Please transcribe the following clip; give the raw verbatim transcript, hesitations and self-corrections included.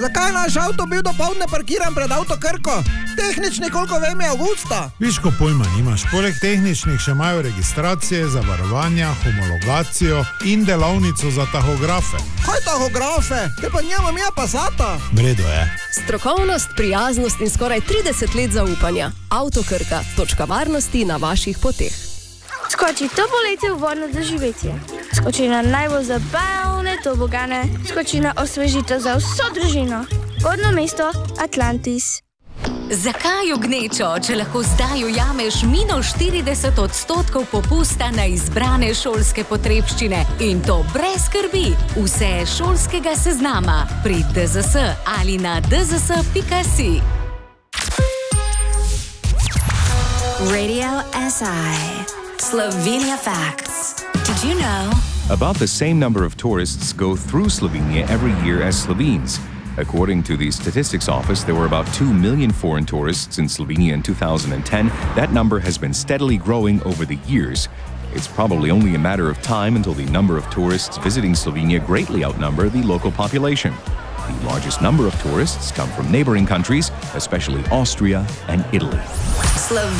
Zakaj je naš avto bil dopoldne parkiran pred avtokrko? Tehnični, koliko vem, je avgusta. Viš, ko pojma nimaš. Poleg tehničnih še imajo registracije, zavarovanja, homologacijo in delavnico za tahografe. Kaj tahografe? Te pa njemam ja Passata. Vredo je. Strokovnost, prijaznost in skoraj trideset let zaupanja. Avtokrka, točka varnosti na vaših poteh. Skoči to poletje v vodno doživetje. Skoči na najbolj zabavne tobogane. Skoči na osvežitev za vso družino. Vodno mesto Atlantis. Zakaj v gnečo, če lahko zdaj ujameš minus štirideset odstotkov popusta na izbrane šolske potrebščine? In to brez skrbi. Vse šolskega seznama pri D Z S ali na d z s pika si. Radio S I. Slovenia Facts. Did you know? About the same number of tourists go through Slovenia every year as Slovenes. According to the Statistics Office, there were about two million foreign tourists in Slovenia in two thousand ten. That number has been steadily growing over the years. It's probably only a matter of time until the number of tourists visiting Slovenia greatly outnumber the local population. The largest number of tourists come from neighboring countries, especially Austria and Italy. Slovenia.